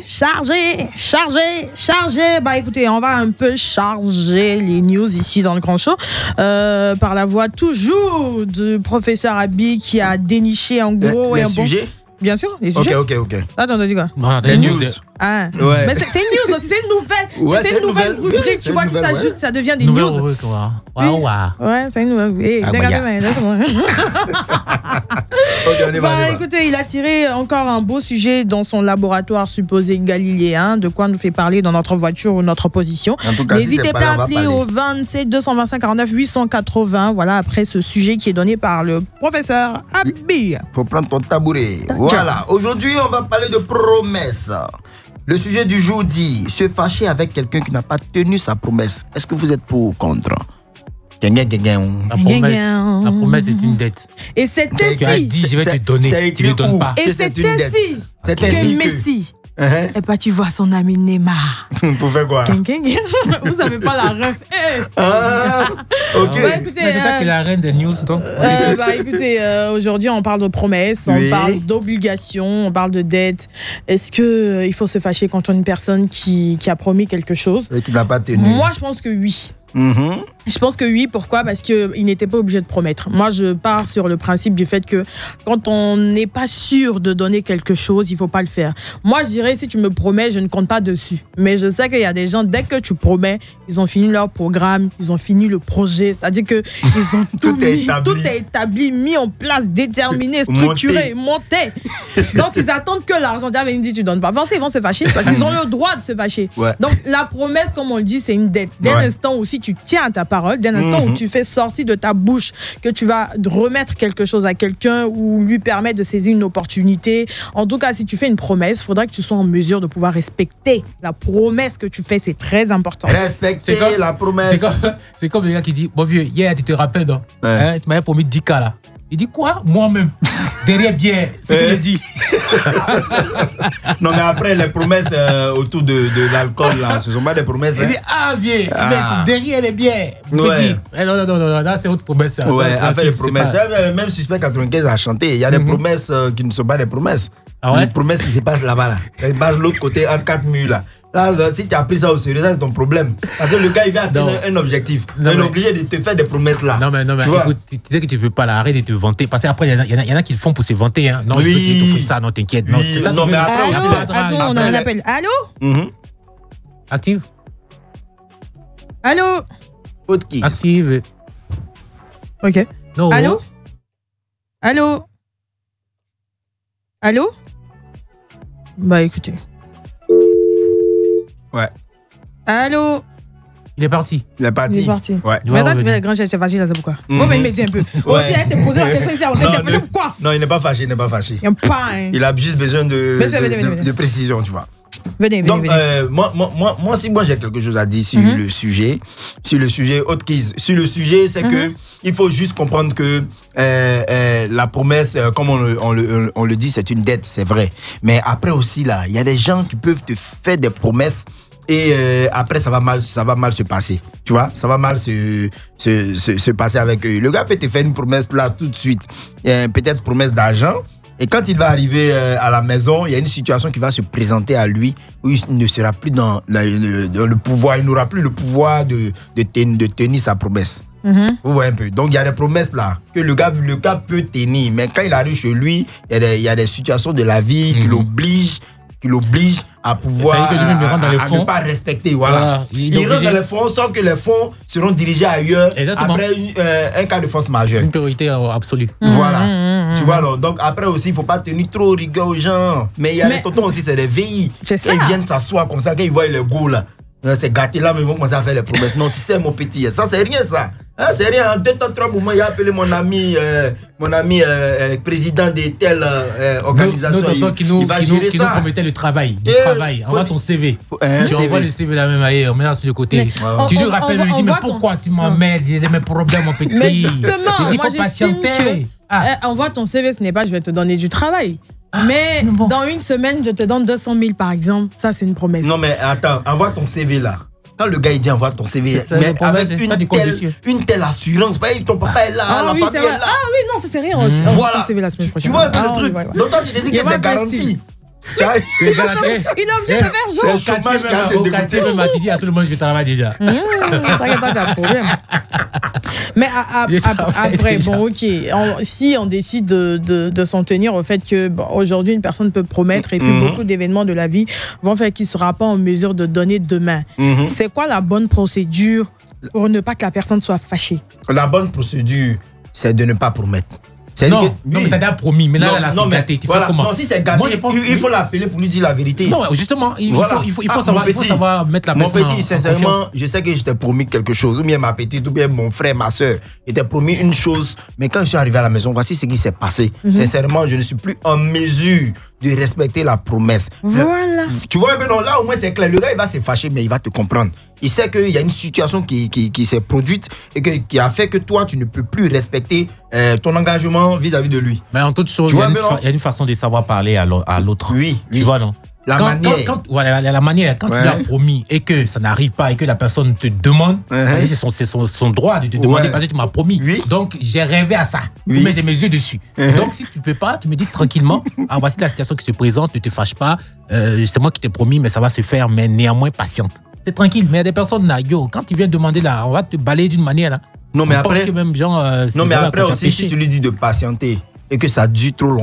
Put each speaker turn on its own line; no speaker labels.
Bah écoutez, on va un peu charger les news ici dans le Grand Show par la voix toujours du professeur Abi qui a déniché en gros
les sujets.
Bien sûr, les sujets.
Ok.
Attends, t'as dit quoi?
Les news.
Ah.
Ouais.
Mais c'est une news aussi, c'est une nouvelle.
Ouais,
c'est une nouvelle rubrique, tu vois, qui s'ajoute, ça devient des
nouvelle
news.
Rubrique,
Ouais, c'est une nouvelle. Hey,
Ok, on y va.
Écoutez, il a tiré encore un beau sujet dans son laboratoire supposé galiléen, de quoi nous fait parler dans notre voiture ou notre position.
En tout cas,
n'hésitez pas à appeler au 27 225 49 880. Voilà, après ce sujet qui est donné par le professeur Abi.
Faut prendre ton tabouret. Voilà. Aujourd'hui, on va parler de promesses. Le sujet du jour dit se fâcher avec quelqu'un qui n'a pas tenu sa promesse. Est-ce que vous êtes pour ou contre?
La promesse est une dette.
Et c'est ainsi.
Tu as dit, je vais te donner, tu ne donnes pas.
Et c'est ainsi que Messi est parti voir son ami Neymar.
Pour faire quoi?
Vous savez pas la ref.
Ok.
Écoutez,
c'est ça qui est la reine des news, donc.
Écoutez, aujourd'hui, on parle de promesses, on parle d'obligations, on parle de dettes. Est-ce qu'il faut se fâcher contre une personne qui a promis quelque chose?
Et qui n'a pas tenu.
Moi, je pense que oui. Je pense que oui, pourquoi? Parce qu'il n'était pas obligé de promettre. Moi, je pars sur le principe du fait que quand on n'est pas sûr de donner quelque chose, il ne faut pas le faire. Moi, je dirais, si tu me promets, je ne compte pas dessus. Mais je sais qu'il y a des gens, dès que tu promets, ils ont fini leur programme, ils ont fini le projet. C'est-à-dire qu'ils ont tout est établi, mis en place, déterminé, structuré, monté. Donc, ils attendent que l'argent. Ils disent, tu ne donnes pas. Forcément, ils vont se fâcher parce qu'ils ont le droit de se fâcher.
Ouais.
Donc, la promesse, comme on le dit, c'est une dette. Dès l'instant où si tu tiens à ta parole, dès l'instant où tu fais sortir de ta bouche que tu vas remettre quelque chose à quelqu'un ou lui permettre de saisir une opportunité, en tout cas, si tu fais une promesse, il faudra que tu sois en mesure de pouvoir respecter la promesse que tu fais. C'est très important.
Respecter la promesse.
C'est comme le gars qui dit, bon vieux, hier, tu te rappelles, non?
Ouais.
Tu m'avais promis 10K là. Il dit quoi? Moi-même. Derrière bien, c'est ce qu'il dit.
Non, mais après, les promesses autour de l'alcool, là, ce ne sont pas des promesses.
Il dit, bien, derrière les biens.
Ouais.
Non, là, c'est autre promesse.
Ouais, avec les promesses. Même Suspect 95 a chanté. Il y a des promesses qui ne sont pas des promesses.
Ah ouais?
Les promesses qui se passent là-bas, là. Qui se passent de l'autre côté, entre 4 murs, là. Là, si tu as pris ça au sérieux, ça c'est ton problème. Parce que le gars, il va atteindre un objectif. Il est obligé de te faire des promesses là.
Non, mais écoute, tu sais que tu peux pas là, arrête de te vanter. Parce qu'après, il y en a qui le font pour se vanter. Hein. Non, je peux t'offrir ça, non, t'inquiète. Non, c'est ça.
Non, mais après aussi.
Attends, on a un appel. Allô?
Active.
Allô?
Autre kiss.
Active.
Ok.
Non.
Allô? Allô? Allô? Bah écoutez.
Ouais.
Allô?
Il est parti.
Il est parti. Ouais.
Maintenant, tu fais la grande chaise, c'est facile, ça c'est pourquoi? Moi, je vais me dire un peu. On dit, elle te posé la question ici, tu as fait pourquoi?
Non, il n'est pas fâché, il n'est pas fâché.
Il n'aime pas, hein.
Il a juste besoin de précision, tu vois.
Venez.
Donc, moi j'ai quelque chose à dire sur le sujet. Sur le sujet, autre quiz. Sur le sujet, c'est que il faut juste comprendre que la promesse, comme on le dit, c'est une dette, c'est vrai. Mais après aussi, là, il y a des gens qui peuvent te faire des promesses et après, ça va mal se passer. Tu vois, ça va mal se passer avec eux. Le gars peut te faire une promesse là tout de suite. Peut-être promesse d'argent. Et quand il va arriver à la maison, il y a une situation qui va se présenter à lui où il ne sera plus dans le pouvoir, il n'aura plus le pouvoir de tenir sa promesse. Vous voyez un peu. Donc il y a des promesses là que le gars peut tenir, mais quand il arrive chez lui, il y a des situations de la vie qui l'obligent à pouvoir ne pas respecter. Voilà. Il rentre dans les fonds, sauf que les fonds seront dirigés ailleurs. Exactement. Après un cas de force majeure.
Une priorité absolue.
Voilà. Tu vois, alors, donc après aussi, il ne faut pas tenir trop rigueur aux gens. Mais il y a les tontons aussi, c'est des VI.
C'est ça.
Ils viennent s'asseoir comme ça, quand ils voient le goût là. C'est gâté là, mais ils vont commencer à faire les promesses. Non, tu sais, mon petit, ça, c'est rien ça. Hein, c'est rien. En 2 temps, 3 moments, il a appelé mon ami président de telle organisation. Il va gérer ça. Qui nous promettait
le travail. Envoie ton CV. Tu envoies le CV la même ailleurs, on met ça sur le côté. Tu lui rappelles, il dit, mais pourquoi tu m'emmènes? Il y a mes problèmes, mon petit.
Mais justement,
il faut patienter.
Envoie ton CV, ce n'est pas je vais te donner du travail. Mais dans une semaine, je te donne 200 000 par exemple. Ça, c'est une promesse.
Non, mais attends, envoie ton CV là. Quand le gars il dit envoie ton CV, mais avec une telle assurance, ton papa est là, la famille est là.
Ah oui, non, ça c'est rien.
Voilà.
Ton CV la semaine prochaine.
Tu vois un peu le truc. Donc toi, tu te dis que c'est garanti.
Il est obligé de se faire genre.
C'est au quartier même, tu dis à tout le monde, je travaille déjà.
T'inquiète pas, t'as un problème. Mais après, bon, ok. Si on décide de s'en tenir au fait que aujourd'hui, une personne peut promettre et puis beaucoup d'événements de la vie vont faire qu'il ne sera pas en mesure de donner demain. C'est quoi la bonne procédure pour ne pas que la personne soit fâchée?
La bonne procédure, c'est de ne pas promettre.
Non, mais t'as déjà promis. Mais là, c'est gâté. Tu fais comment?
Non, si c'est gâté, il faut l'appeler pour lui dire la vérité.
Non, justement, il faut savoir mettre la personne.
Mon petit, sincèrement, je sais que je t'ai promis quelque chose. Ou bien ma petite, ou bien mon frère, ma soeur. Je t'ai promis une chose. Mais quand je suis arrivé à la maison, voici ce qui s'est passé. Sincèrement, je ne suis plus en mesure de respecter la promesse.
Voilà.
Tu vois, mais non, là, au moins, c'est clair. Le gars, il va se fâcher, mais il va te comprendre. Il sait qu'il y a une situation qui s'est produite et qui a fait que toi, tu ne peux plus respecter ton engagement vis-à-vis de lui.
Mais en toute chose, il y a une façon de savoir parler à l'autre.
Oui.
Tu vois, non?
La manière.
La manière, quand tu l'as promis et que ça n'arrive pas et que la personne te demande, c'est son droit de te demander parce que tu m'as promis. Donc, j'ai rêvé à ça. Mais j'ai mes yeux dessus. Donc, si tu ne peux pas, tu me dis tranquillement, voici la situation qui se présente, ne te fâche pas. C'est moi qui t'ai promis, mais ça va se faire, mais néanmoins patiente. C'est tranquille. Mais il y a des personnes là, quand tu viens demander là, on va te balayer d'une manière là.
Non, mais après,
même genre,
non, mais après aussi, si tu lui dis de patienter et que ça dure trop longtemps,